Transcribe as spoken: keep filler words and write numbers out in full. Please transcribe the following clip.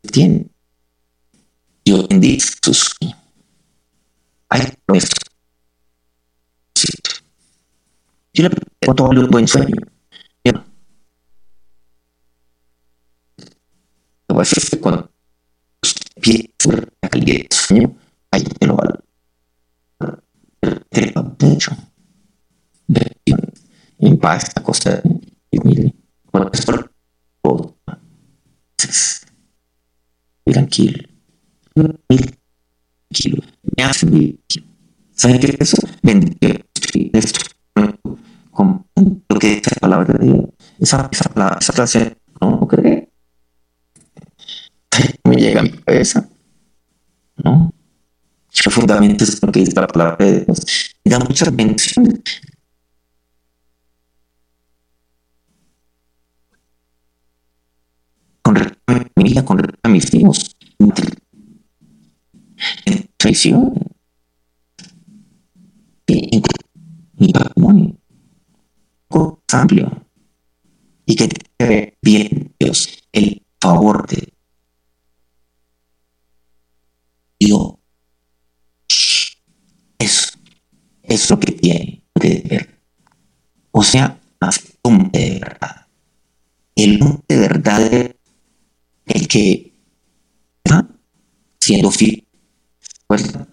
tiene. Dios bendice sus sueños. Hay promesas. Yo le pregunto a todos los buen sueño. Yo, lo que pasa es que cuando empieza sobre la calidad del sueño, ahí te lo va a trepa mucho. En paz, esta cosa y humilde. Bueno, es por todo. Tranquilo. Tranquilo. Me hace vivir. ¿Saben qué es eso? Bendito esto con lo que es la palabra de Dios. Esa, esa, la, esa frase no cree. Me llega a mi cabeza. ¿No? ¿Qué fundamento es lo que dice la palabra de Dios? Y da muchas bendiciones. Con respecto a mi familia, con respecto a mis hijos. En traición. En mi patrimonio. Amplio. Y que te ve bien Dios, el favor de Dios. Eso es lo que tiene que ver. O sea, más hombre de verdad. El hombre de verdad es el que está siendo fiel. Pues